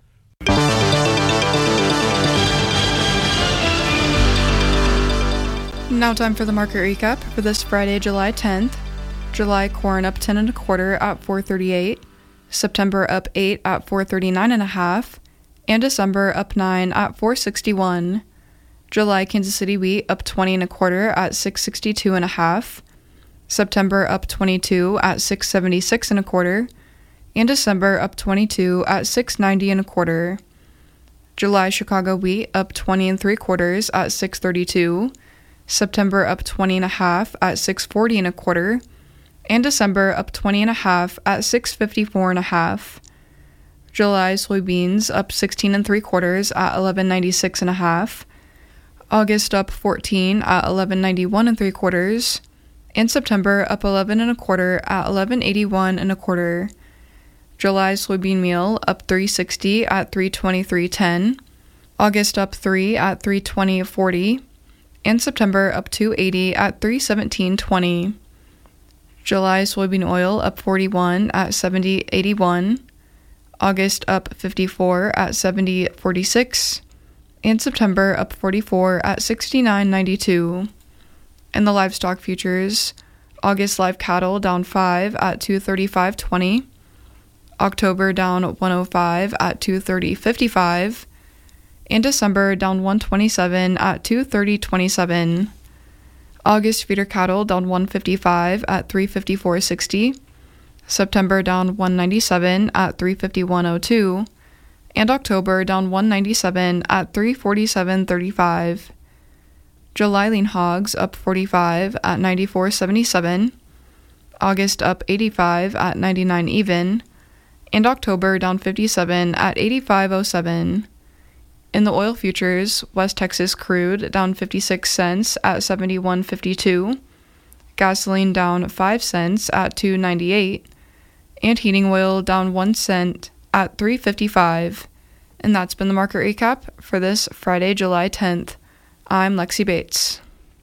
Now time for the market recap for this Friday, July tenth. July corn up ten and a quarter at four thirty-eight. September up eight at four thirty-nine and a half. And December up nine at four sixty-one. July Kansas City wheat up twenty and a quarter at six sixty-two and a half. September up twenty-two at six seventy-six and a quarter. And December up twenty-two at six ninety and a quarter. July Chicago wheat up twenty and three quarters at six thirty-two. September up twenty and a half at six forty and a quarter, and December up twenty and a half at six fifty-four and a half. July soybeans up sixteen and three quarters at eleven ninety-six and a half. August up fourteen at eleven ninety-one and three quarters, and September up eleven and a quarter at eleven eighty-one and a quarter. July soybean meal up three sixty at three twenty-three ten. August up three at three twenty forty. And September up two eighty at three seventeen twenty. July soybean oil up forty-one at seventy eighty-one. August up fifty-four at seventy forty-six. And September up forty-four at sixty-nine ninety-two. And the livestock futures, August live cattle down five at two thirty-five twenty. October down one oh five at two thirty fifty-five. And December down one twenty-seven at two thirty twenty-seven. August feeder cattle down one fifty-five at three fifty-four sixty. September down one ninety-seven at three fifty-one oh two. And October down one ninety-seven at three forty-seven thirty-five. July lean hogs up forty-five at ninety-four seventy-seven. August up eighty-five at ninety-nine even. And October down fifty-seven at eighty-five oh seven. In the oil futures, West Texas crude down fifty-six cents at seventy-one fifty-two, gasoline down five cents at two ninety-eight, and heating oil down one cent at three fifty-five. And that's been the market recap for this Friday, July tenth. I'm Lexi Bates.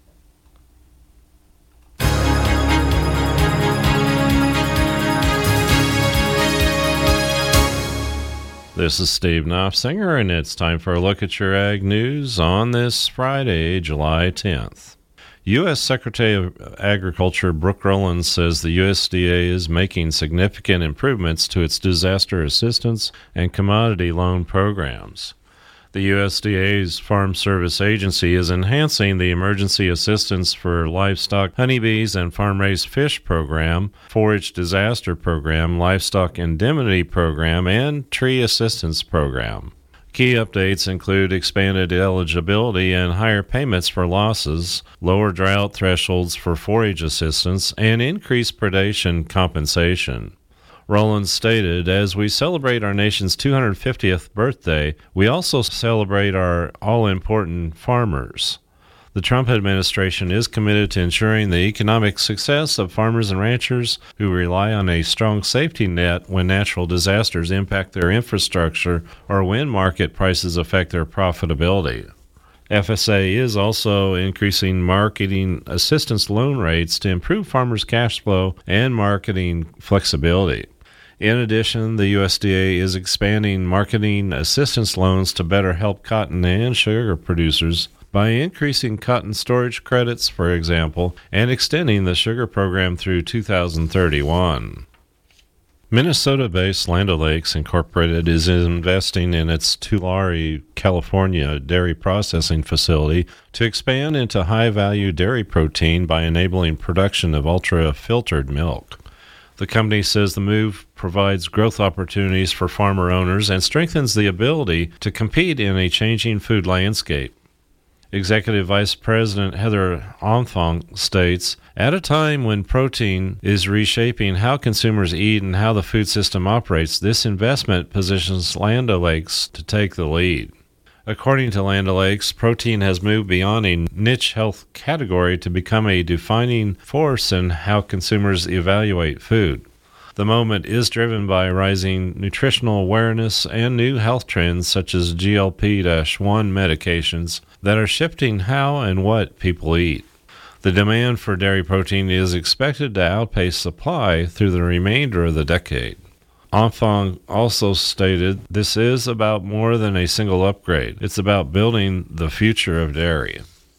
This is Steve Knopfsinger, and it's time for a look at your ag news on this Friday, July tenth. U S Secretary of Agriculture Brooke Rollins says the U S D A is making significant improvements to its disaster assistance and commodity loan programs. The U S D A's Farm Service Agency is enhancing the Emergency Assistance for Livestock, Honeybees, and Farm-Raised Fish Program, Forage Disaster Program, Livestock Indemnity Program, and Tree Assistance Program. Key updates include expanded eligibility and higher payments for losses, lower drought thresholds for forage assistance, and increased predation compensation. Rollins stated, as we celebrate our nation's two hundred fiftieth birthday, we also celebrate our all-important farmers. The Trump administration is committed to ensuring the economic success of farmers and ranchers who rely on a strong safety net when natural disasters impact their infrastructure or when market prices affect their profitability. F S A is also increasing marketing assistance loan rates to improve farmers' cash flow and marketing flexibility. In addition, the U S D A is expanding marketing assistance loans to better help cotton and sugar producers by increasing cotton storage credits, for example, and extending the sugar program through two thousand thirty-one. Minnesota-based Land O'Lakes Incorporated is investing in its Tulare, California dairy processing facility to expand into high-value dairy protein by enabling production of ultra-filtered milk. The company says the move provides growth opportunities for farmer owners and strengthens the ability to compete in a changing food landscape. Executive Vice President Heather Omfong states, "At a time when protein is reshaping how consumers eat and how the food system operates, this investment positions Land O'Lakes to take the lead." According to Land O'Lakes, protein has moved beyond a niche health category to become a defining force in how consumers evaluate food. The moment is driven by rising nutritional awareness and new health trends such as G L P one medications that are shifting how and what people eat. The demand for dairy protein is expected to outpace supply through the remainder of the decade. Omfong also stated, "This is about more than a single upgrade. It's about building the future of dairy."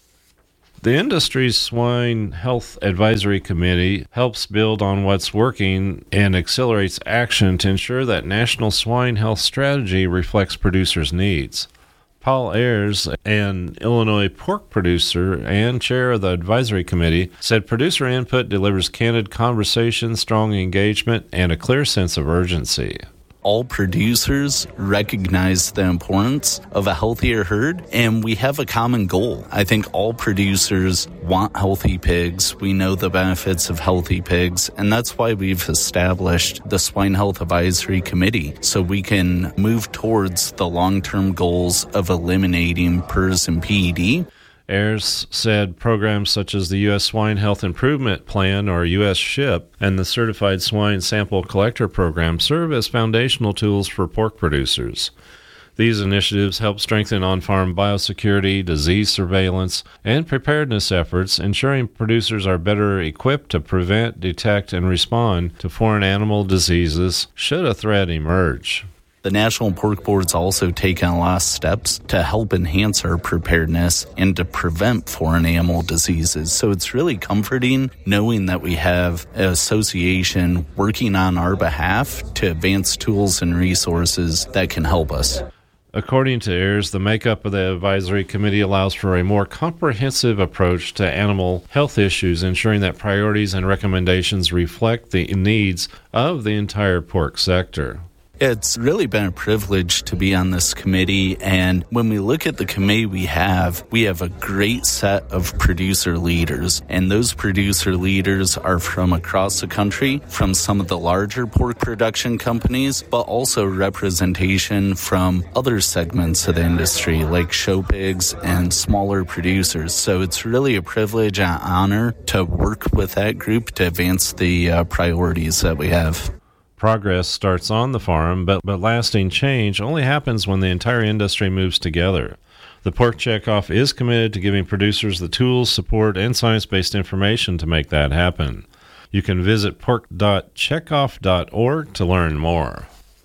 The industry's Swine Health Advisory Committee helps build on what's working and accelerates action to ensure that national swine health strategy reflects producers' needs. Paul Ayers, an Illinois pork producer and chair of the advisory committee, said producer input delivers candid conversation, strong engagement, and a clear sense of urgency. All producers recognize the importance of a healthier herd, and we have a common goal. I think all producers want healthy pigs. We know the benefits of healthy pigs, and that's why we've established the Swine Health Advisory Committee, so we can move towards the long-term goals of eliminating P R R S and P E D. Ayers said programs such as the U S Swine Health Improvement Plan, or U S SHIP, and the Certified Swine Sample Collector Program serve as foundational tools for pork producers. These initiatives help strengthen on-farm biosecurity, disease surveillance, and preparedness efforts, ensuring producers are better equipped to prevent, detect, and respond to foreign animal diseases should a threat emerge. The National Pork Board's also taken a lot of steps to help enhance our preparedness and to prevent foreign animal diseases. So it's really comforting knowing that we have an association working on our behalf to advance tools and resources that can help us. According to Ayers, the makeup of the advisory committee allows for a more comprehensive approach to animal health issues, ensuring that priorities and recommendations reflect the needs of the entire pork sector. It's really been a privilege to be on this committee, and when we look at the committee we have, we have a great set of producer leaders, and those producer leaders are from across the country, from some of the larger pork production companies, but also representation from other segments of the industry, like show pigs and smaller producers. So it's really a privilege and honor to work with that group to advance the uh, priorities that we have. Progress starts on the farm, but, but lasting change only happens when the entire industry moves together. The Pork Checkoff is committed to giving producers the tools, support, and science-based information to make that happen. You can visit pork dot checkoff dot org to learn more.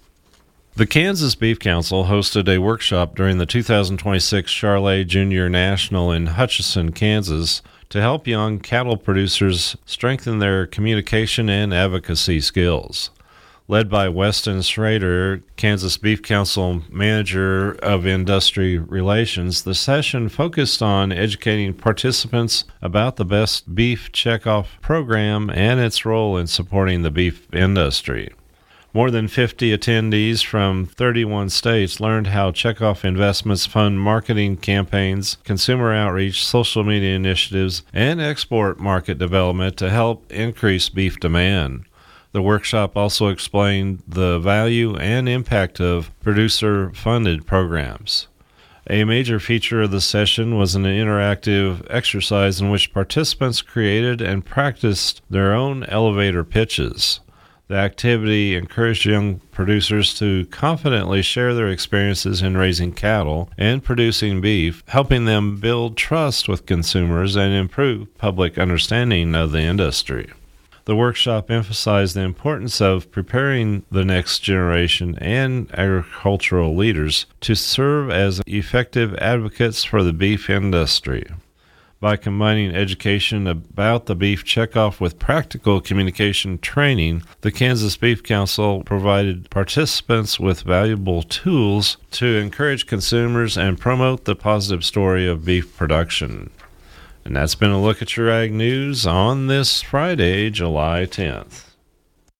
The Kansas Beef Council hosted a workshop during the two thousand twenty-six Charolais Junior National in Hutchinson, Kansas, to help young cattle producers strengthen their communication and advocacy skills. Led by Weston Schrader, Kansas Beef Council Manager of Industry Relations, the session focused on educating participants about the Best Beef Checkoff program and its role in supporting the beef industry. More than fifty attendees from thirty-one states learned how Checkoff investments fund marketing campaigns, consumer outreach, social media initiatives, and export market development to help increase beef demand. The workshop also explained the value and impact of producer-funded programs. A major feature of the session was an interactive exercise in which participants created and practiced their own elevator pitches. The activity encouraged young producers to confidently share their experiences in raising cattle and producing beef, helping them build trust with consumers and improve public understanding of the industry. The workshop emphasized the importance of preparing the next generation and agricultural leaders to serve as effective advocates for the beef industry. By combining education about the beef checkoff with practical communication training, the Kansas Beef Council provided participants with valuable tools to encourage consumers and promote the positive story of beef production. And that's been a look at your Ag News on this Friday, July tenth.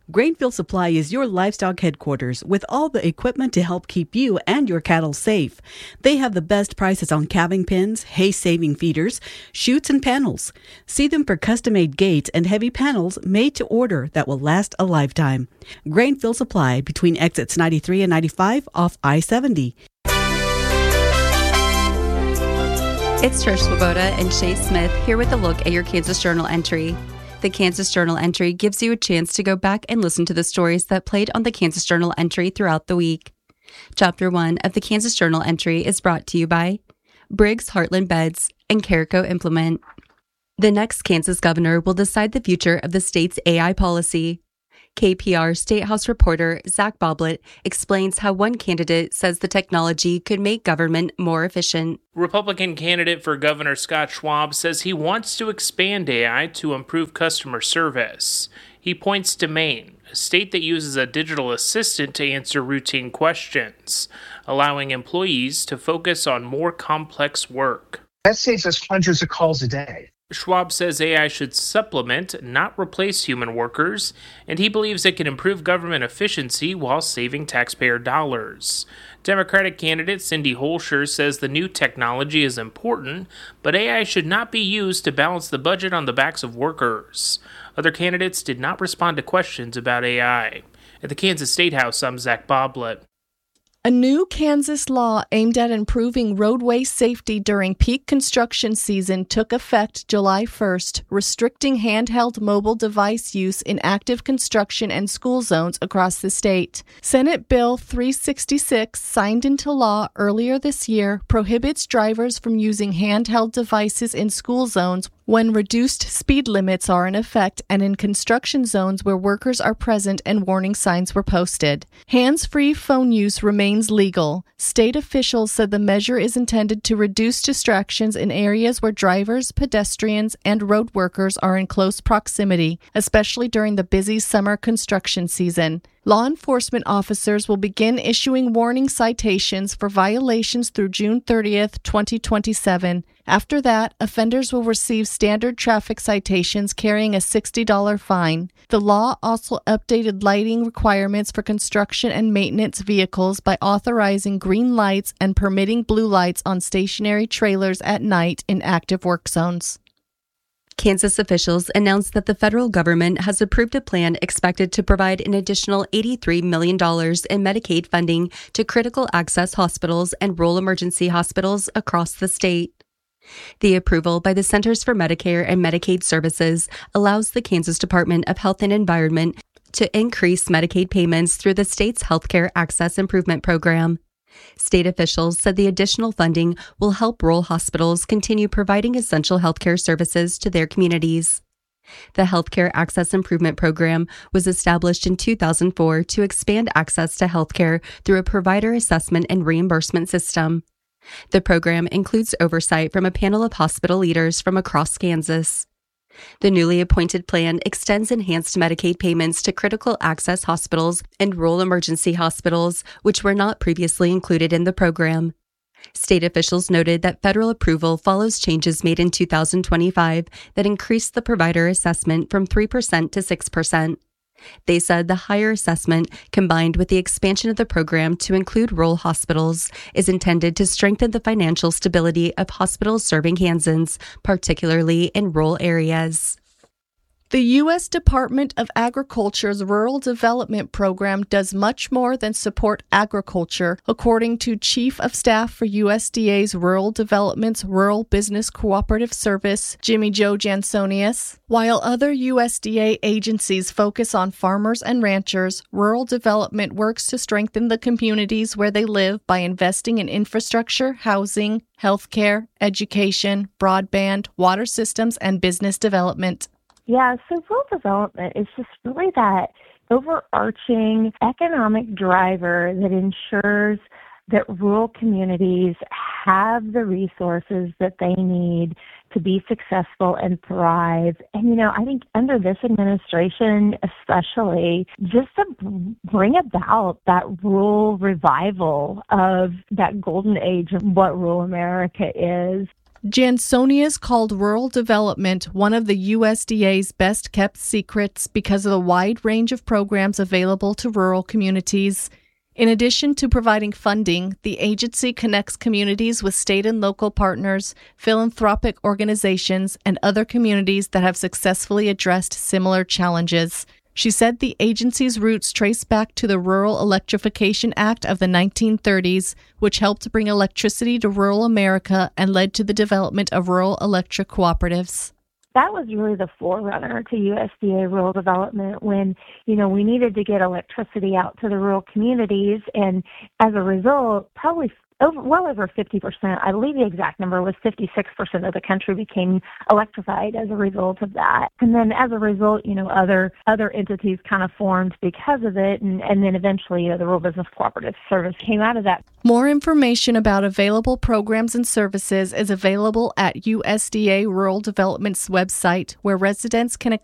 Grainfield Supply is your livestock headquarters with all the equipment to help keep you and your cattle safe. They have the best prices on calving pens, hay-saving feeders, chutes, and panels. See them for custom-made gates and heavy panels made to order that will last a lifetime. Grainfield Supply between exits ninety-three and ninety-five off I seventy. It's Trish Swoboda and Chase Smith here with a look at your Kansas Journal entry. The Kansas Journal entry gives you a chance to go back and listen to the stories that played on the Kansas Journal entry throughout the week. Chapter one of the Kansas Journal entry is brought to you by Briggs Heartland Beds and Carico Implement. The next Kansas governor will decide the future of the state's A I policy. K P R State House reporter Zach Boblet explains how one candidate says the technology could make government more efficient. Republican candidate for Governor Scott Schwab says he wants to expand A I to improve customer service. He points to Maine, a state that uses a digital assistant to answer routine questions, allowing employees to focus on more complex work. That saves us hundreds of calls a day. Schwab says A I should supplement, not replace human workers, and he believes it can improve government efficiency while saving taxpayer dollars. Democratic candidate Cindy Holscher says the new technology is important, but A I should not be used to balance the budget on the backs of workers. Other candidates did not respond to questions about A I. At the Kansas State House, I'm Zach Boblet. A new Kansas law aimed at improving roadway safety during peak construction season took effect July first, restricting handheld mobile device use in active construction and school zones across the state. Senate Bill three sixty-six, signed into law earlier this year, prohibits drivers from using handheld devices in school zones when reduced speed limits are in effect and in construction zones where workers are present and warning signs were posted. Hands-free phone use remains legal. State officials said the measure is intended to reduce distractions in areas where drivers, pedestrians, and road workers are in close proximity, especially during the busy summer construction season. Law enforcement officers will begin issuing warning citations for violations through June thirtieth, twenty twenty-seven. After that, offenders will receive standard traffic citations carrying a sixty dollars fine. The law also updated lighting requirements for construction and maintenance vehicles by authorizing green lights and permitting blue lights on stationary trailers at night in active work zones. Kansas officials announced that the federal government has approved a plan expected to provide an additional eighty-three million dollars in Medicaid funding to critical access hospitals and rural emergency hospitals across the state. The approval by the Centers for Medicare and Medicaid Services allows the Kansas Department of Health and Environment to increase Medicaid payments through the state's Healthcare Access Improvement Program. State officials said the additional funding will help rural hospitals continue providing essential healthcare services to their communities. The Healthcare Access Improvement Program was established in two thousand four to expand access to healthcare through a provider assessment and reimbursement system. The program includes oversight from a panel of hospital leaders from across Kansas. The newly appointed plan extends enhanced Medicaid payments to critical access hospitals and rural emergency hospitals, which were not previously included in the program. State officials noted that federal approval follows changes made in two thousand twenty-five that increased the provider assessment from three percent to six percent. They said the higher assessment, combined with the expansion of the program to include rural hospitals, is intended to strengthen the financial stability of hospitals serving Kansans, particularly in rural areas. The U S Department of Agriculture's Rural Development Program does much more than support agriculture, according to Chief of Staff for U S D A's Rural Development's Rural Business Cooperative Service, Jimmy Joe Jansonius. While other U S D A agencies focus on farmers and ranchers, rural development works to strengthen the communities where they live by investing in infrastructure, housing, healthcare, education, broadband, water systems, and business development. Yeah, so rural development is just really that overarching economic driver that ensures that rural communities have the resources that they need to be successful and thrive. And, you know, I think under this administration, especially, just to bring about that rural revival of that golden age of what rural America is. Jansonius called rural development one of the U S D A's best-kept secrets because of the wide range of programs available to rural communities. In addition to providing funding, the agency connects communities with state and local partners, philanthropic organizations, and other communities that have successfully addressed similar challenges. She said the agency's roots trace back to the Rural Electrification Act of the nineteen thirties, which helped bring electricity to rural America and led to the development of rural electric cooperatives. That was really the forerunner to U S D A rural development when, you know, we needed to get electricity out to the rural communities. And as a result, probably over, well over fifty percent, I believe the exact number was fifty-six percent of the country became electrified as a result of that. And then as a result, you know, other other entities kind of formed because of it. And, and then eventually, you know, the Rural Business Cooperative Service came out of that. More information about available programs and services is available at U S D A Rural Development's website, where residents can